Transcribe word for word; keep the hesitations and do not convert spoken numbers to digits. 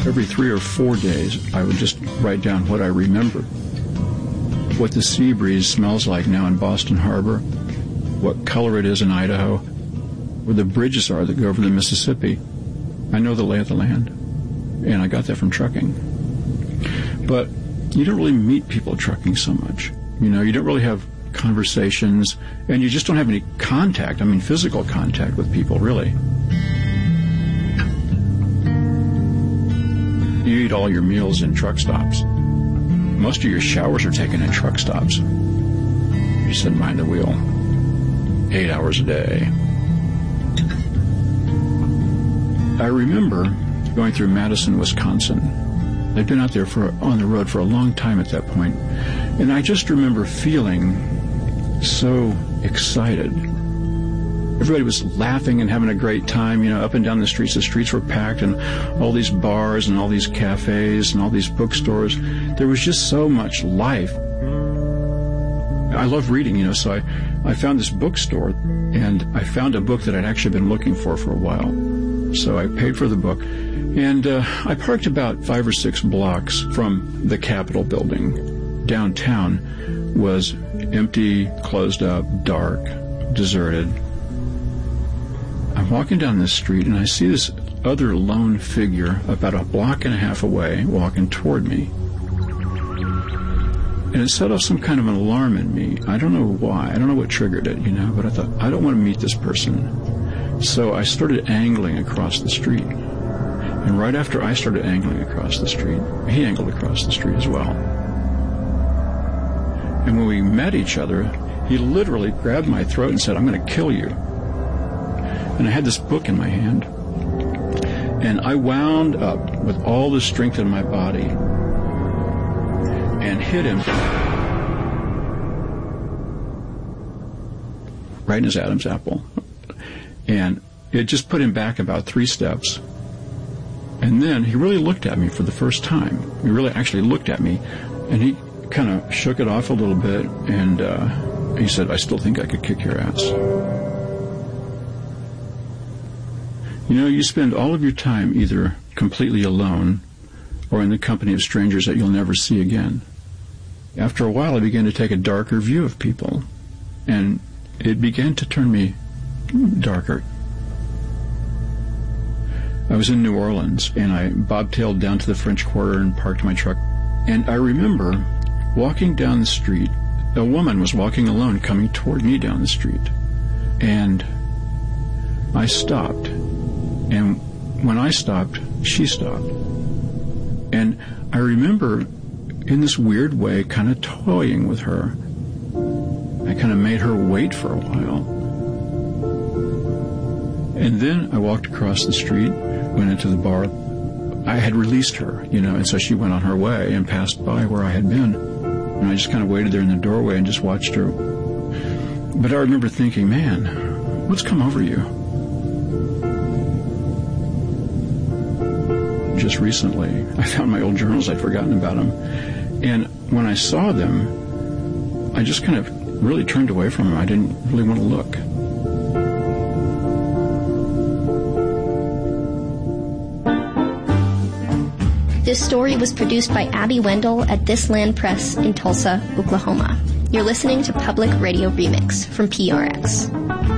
every three or four days, I would just write down what I remember. What the sea breeze smells like now in Boston Harbor, what color it is in Idaho, where the bridges are that go over the Mississippi. I know the lay of the land, and I got that from trucking. But you don't really meet people trucking so much. You know, you don't really have conversations, and you just don't have any contact, I mean physical contact with people, really. You eat all your meals in truck stops. Most of your showers are taken in truck stops. You sit behind the wheel eight hours a day. I remember going through Madison, Wisconsin. I'd been out there for on the road for a long time at that point, and I just remember feeling so excited. Everybody was laughing and having a great time, you know, up and down the streets. The streets were packed, and all these bars and all these cafes and all these bookstores. There was just so much life. I love reading, you know, so I, I found this bookstore, and I found a book that I'd actually been looking for for a while. So I paid for the book, and uh, I parked about five or six blocks from the Capitol building. Downtown was empty, closed up, dark, deserted. I'm walking down this street, and I see this other lone figure about a block and a half away walking toward me. And it set off some kind of an alarm in me. I don't know why. I don't know what triggered it, you know, but I thought, I don't want to meet this person. So I started angling across the street. And right after I started angling across the street, he angled across the street as well. And when we met each other, he literally grabbed my throat and said, "I'm going to kill you." And I had this book in my hand. And I wound up with all the strength in my body and hit him right in his Adam's apple. And it just put him back about three steps. And then he really looked at me for the first time. He really actually looked at me, and he kind of shook it off a little bit, and uh, he said, "I still think I could kick your ass." You know, you spend all of your time either completely alone or in the company of strangers that you'll never see again. After a while, I began to take a darker view of people, and it began to turn me darker. I was in New Orleans, and I bobtailed down to the French Quarter and parked my truck. And I remember walking down the street. A woman was walking alone, coming toward me down the street. And I stopped. And when I stopped, she stopped. And I remember, in this weird way, kind of toying with her. I kind of made her wait for a while. And then I walked across the street, went into the bar. I had released her, you know, and so she went on her way and passed by where I had been. And I just kind of waited there in the doorway and just watched her. But I remember thinking, man, what's come over you? Just recently, I found my old journals. I'd forgotten about them. And when I saw them, I just kind of really turned away from them. I didn't really want to look. This story was produced by Abby Wendell at This Land Press in Tulsa, Oklahoma. You're listening to Public Radio Remix from P R X.